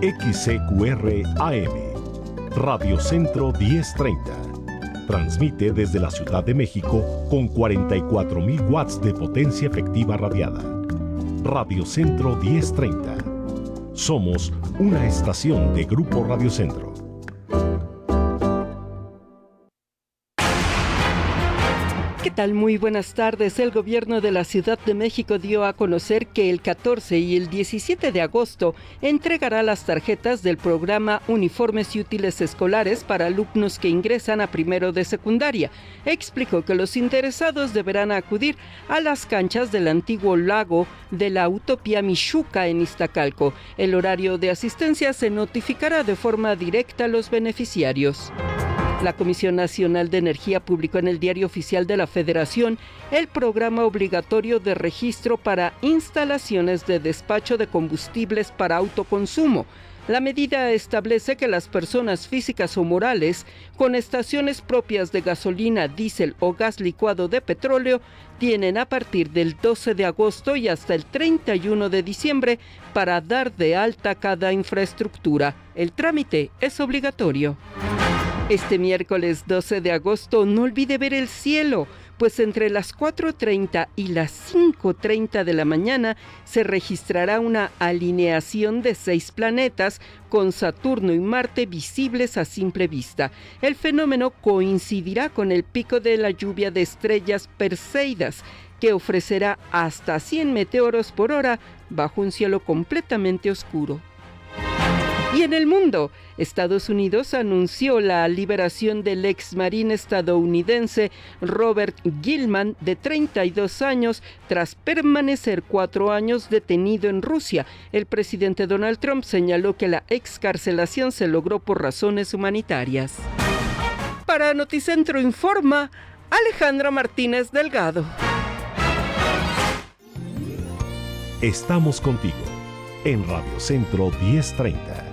XCQR AM, Radio Centro 1030. Transmite desde la Ciudad de México con 44,000 watts de potencia efectiva radiada. Radio Centro 1030. Somos una estación de Grupo Radio Centro. ¿Qué tal? Muy buenas tardes. El gobierno de la Ciudad de México dio a conocer que el 14 y el 17 de agosto entregará las tarjetas del programa Uniformes y Útiles Escolares para alumnos que ingresan a primero de secundaria. Explicó que los interesados deberán acudir a las canchas del antiguo lago de la Utopía Mixhuca en Iztacalco. El horario de asistencia se notificará de forma directa a los beneficiarios. La Comisión Nacional de Energía publicó en el Diario Oficial de la Federación el programa obligatorio de registro para instalaciones de despacho de combustibles para autoconsumo. La medida establece que las personas físicas o morales con estaciones propias de gasolina, diésel o gas licuado de petróleo tienen a partir del 12 de agosto y hasta el 31 de diciembre para dar de alta cada infraestructura. El trámite es obligatorio. Este miércoles 12 de agosto no olvide ver el cielo, pues entre las 4:30 y las 5:30 de la mañana se registrará una alineación de 6 planetas con Saturno y Marte visibles a simple vista. El fenómeno coincidirá con el pico de la lluvia de estrellas Perseidas, que ofrecerá hasta 100 meteoros por hora bajo un cielo completamente oscuro. Y en el mundo, Estados Unidos anunció la liberación del ex marín estadounidense Robert Gilman, de 32 años, tras permanecer 4 años detenido en Rusia. El presidente Donald Trump señaló que la excarcelación se logró por razones humanitarias. Para Noticentro Informa, Alejandra Martínez Delgado. Estamos contigo en Radio Centro 1030.